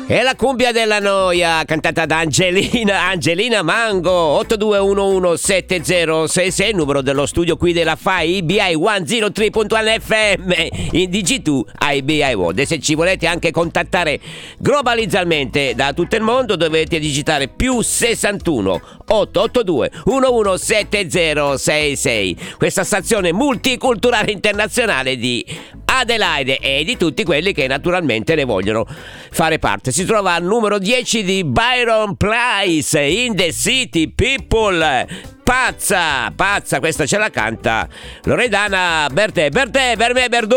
E la cumbia della noia, cantata da Angelina Mango. 82117066, numero dello studio qui della FAI IBI 103.1 FM in Digi2 IBI World. E se ci volete anche contattare globalizzalmente da tutto il mondo, dovete digitare più 61 882 117066. Questa stazione multiculturale internazionale di Adelaide e di tutti quelli che naturalmente ne vogliono fare parte. Si trova al numero 10 di Byron Place, In the City People. Pazza, questa ce la canta Loredana Bertè, per me Verdù.